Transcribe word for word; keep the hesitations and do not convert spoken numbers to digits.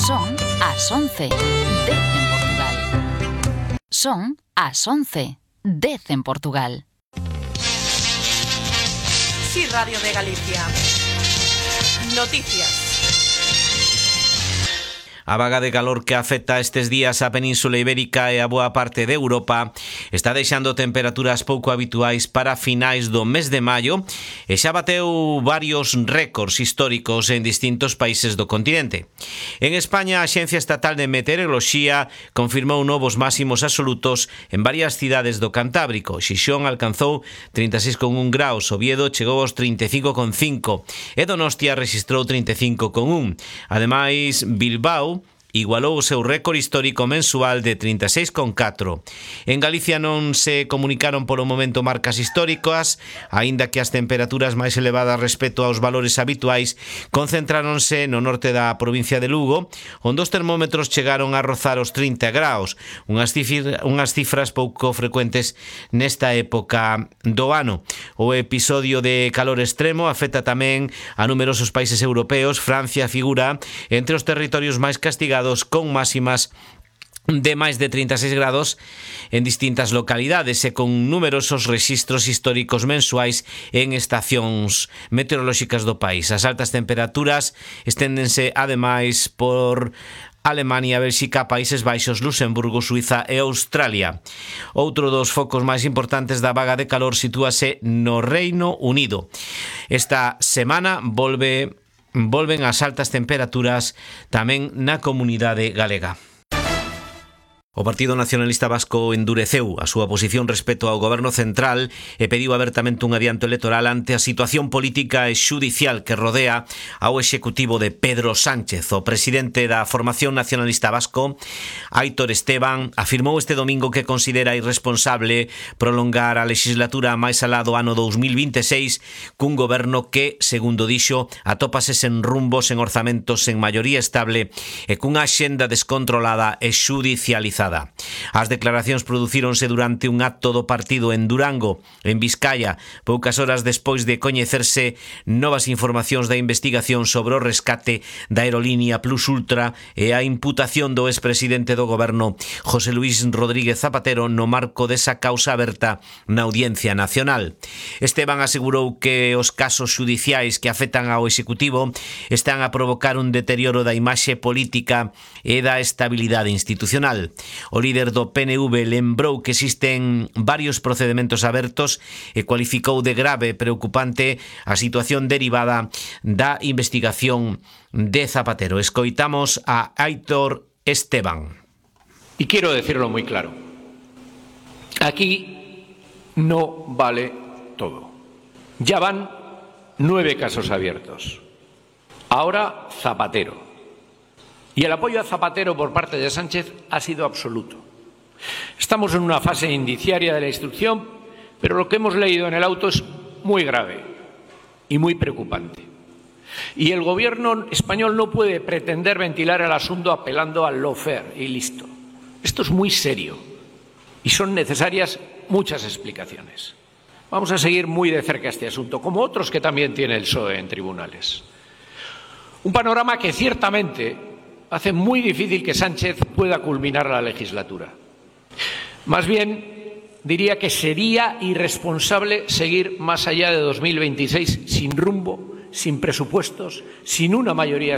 Son as once, dez en Portugal. Son as once, dez en Portugal. Sí, Radio de Galicia. Noticias. A vaga de calor que afecta estes días a Península Ibérica e a boa parte de Europa está deixando temperaturas pouco habituais para finais do mes de maio e xa bateu varios récords históricos en distintos países do continente. En España, a Axencia Estatal de Meteoroloxía confirmou novos máximos absolutos en varias cidades do Cantábrico. Xixón alcanzou trinta e seis coma un graus, Oviedo chegou aos trinta e cinco coma cinco e Donostia rexistrou trinta e cinco coma un. Ademais, Bilbao igualou o seu récord histórico mensual de trinta e seis coma catro. En Galicia non se comunicaron polo momento marcas históricas, aínda que as temperaturas máis elevadas respecto aos valores habituais concentráronse no norte da provincia de Lugo, onde os termómetros chegaron a rozar os trinta graus, unhas cifras, unhas cifras pouco frecuentes nesta época do ano. O episodio de calor extremo afecta tamén a numerosos países europeos. Francia figura entre os territorios máis castigados con máximas de máis de trinta e seis grados en distintas localidades e con numerosos rexistros históricos mensuais en estacións meteorolóxicas do país. As altas temperaturas esténdense ademais por Alemania, Bélxica, Países Baixos, Luxemburgo, Suiza e Australia. Outro dos focos máis importantes da vaga de calor sitúase no Reino Unido. Esta semana volve volven as altas temperaturas tamén na comunidade galega. O Partido Nacionalista Vasco endureceu a súa posición respecto ao Goberno Central e pediu abertamente un adianto electoral ante a situación política e xudicial que rodea ao executivo de Pedro Sánchez. O presidente da Formación Nacionalista Vasco, Aitor Esteban, afirmou este domingo que considera irresponsable prolongar a legislatura máis alá do ano dous mil vinte e seis cun goberno que, segundo dixo, atópase sen rumbos, sen orzamentos, sen maioría estable e cunha axenda descontrolada e xudicializada. As declaracións producíronse durante un acto do partido en Durango, en Vizcaya, poucas horas despois de coñecerse novas informacións da investigación sobre o rescate da aerolínea Plus Ultra e a imputación do expresidente do goberno José Luís Rodríguez Zapatero no marco desa causa aberta na Audiencia Nacional. Esteban asegurou que os casos xudiciais que afectan ao Executivo están a provocar un deterioro da imaxe política e da estabilidade institucional. O líder do P N V lembrou que existen varios procedementos abertos e cualificou de grave e preocupante a situación derivada da investigación de Zapatero. Escoitamos a Aitor Esteban. Y quiero decirlo muy claro. Aquí no vale todo. Ya van nueve casos abiertos. Ahora Zapatero. Y el apoyo a Zapatero por parte de Sánchez ha sido absoluto. Estamos en una fase indiciaria de la instrucción, pero lo que hemos leído en el auto es muy grave y muy preocupante. Y el Gobierno español no puede pretender ventilar el asunto apelando al lawfare y listo. Esto es muy serio y son necesarias muchas explicaciones. Vamos a seguir muy de cerca este asunto, como otros que también tiene el P S O E en tribunales. Un panorama que ciertamente hace muy difícil que Sánchez pueda culminar la legislatura. Más bien, diría que sería irresponsable seguir más allá de dos mil veintiséis sin rumbo, sin presupuestos, sin una mayoría